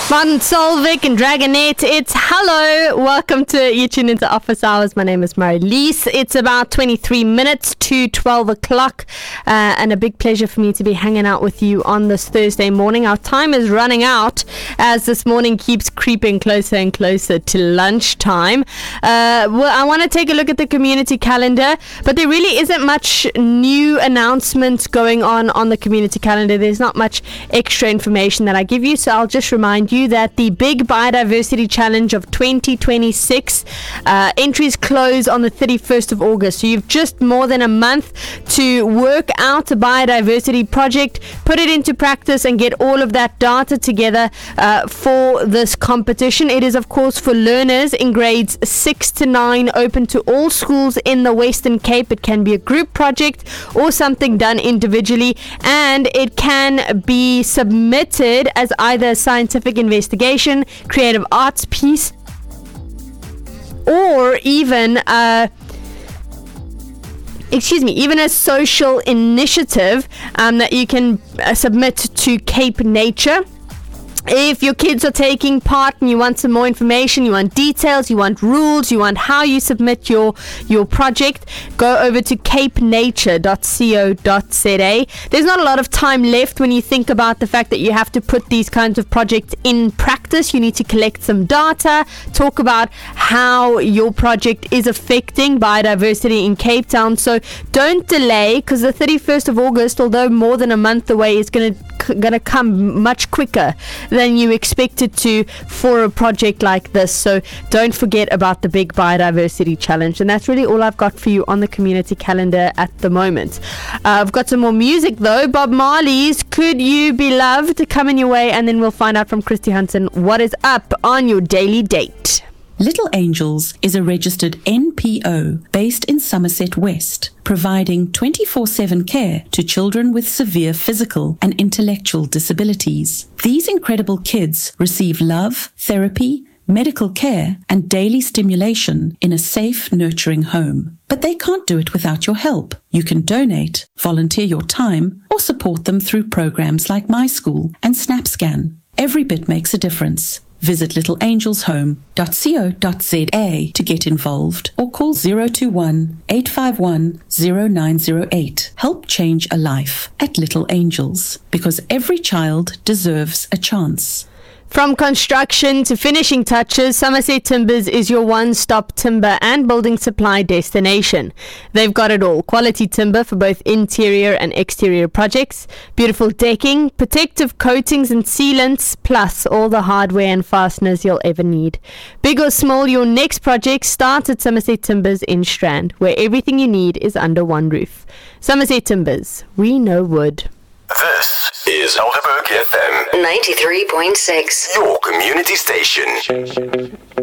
Martin Solvik and Dragonette, it's hello. Welcome to You Tune Into Office Hours. My name is Marilise. It's about 23 minutes to 12 o'clock and a big pleasure for me to be hanging out with you on this Thursday morning. Our time is running out as this morning keeps creeping closer and closer to lunchtime. I want to take a look at the community calendar, but there really isn't much new announcements going on the community calendar. There's not much extra information that I give you, so I'll just remind you that the Big Biodiversity Challenge of 2026 entries close on the 31st of August. So you've just more than a month to work out a biodiversity project, put it into practice and get all of that data together for this competition. It is of course for learners in grades 6 to 9, open to all schools in the Western Cape. It can be a group project or something done individually, and it can be submitted as either a scientific investigation, creative arts piece, or even even a social initiative that you can submit to Cape Nature. If your kids are taking part and you want some more information, you want details, you want rules, you want how you submit your project, go over to capenature.co.za. There's not a lot of time left when you think about the fact that you have to put these kinds of projects in practice. You need to collect some data, talk about how your project is affecting biodiversity in Cape Town. So don't delay, because the 31st of August, although more than a month away, is going to come much quicker than you expected to for a project like this. So don't forget about the Big Biodiversity Challenge. And that's really all I've got for you on the community calendar at the moment. I've got some more music though. Bob Marley's Could You Be Loved coming your way, and then we'll find out from Christy Hansen what is up on your daily date. Little Angels is a registered NPO based in Somerset West, providing 24/7 care to children with severe physical and intellectual disabilities. These incredible kids receive love, therapy, medical care, and daily stimulation in a safe, nurturing home. But they can't do it without your help. You can donate, volunteer your time, or support them through programs like My School and SnapScan. Every bit makes a difference. Visit littleangelshome.co.za to get involved, or call 021-851-0908. Help change a life at Little Angels, because every child deserves a chance. From construction to finishing touches, Somerset Timbers is your one-stop timber and building supply destination. They've got it all. Quality timber for both interior and exterior projects, beautiful decking, protective coatings and sealants, plus all the hardware and fasteners you'll ever need. Big or small, your next project starts at Somerset Timbers in Strand, where everything you need is under one roof. Somerset Timbers, we know wood. This is Helderberg FM 93.6, your community station.